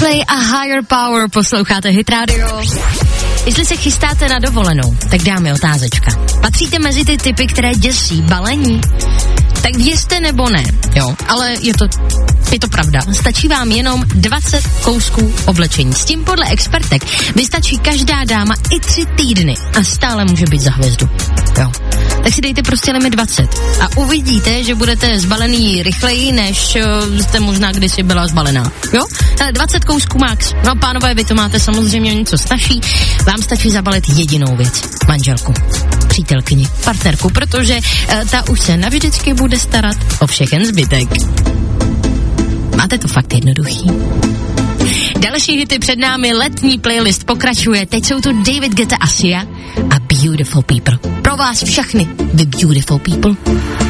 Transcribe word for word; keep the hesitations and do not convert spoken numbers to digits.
Coldplay a Higher Power, posloucháte Hit Radio. Jestli se chystáte na dovolenou, tak dáme otázečka. Patříte mezi ty typy, které děsí balení? Tak věřte nebo ne, jo, ale je to, je to pravda. Stačí vám jenom dvacet kousků oblečení. S tím podle expertek vystačí každá dáma i tři týdny a stále může být za hvězdu, jo. Tak si dejte prostě limit dvacet a uvidíte, že budete zbalený rychleji, než uh, jste možná kdysi byla zbalená, jo. Ale dvacet kousků max. No pánové, vy to máte samozřejmě něco snažší. Vám stačí zabalit jedinou věc. Manželku, přítelkyni, partnerku, protože uh, ta už se navždycky bude starat o všechen zbytek. Máte to fakt jednoduchý. Další hity před námi, letní playlist pokračuje. Teď jsou tu David Guetta a Sia a Beautiful People. Pro vás všechny, the beautiful people.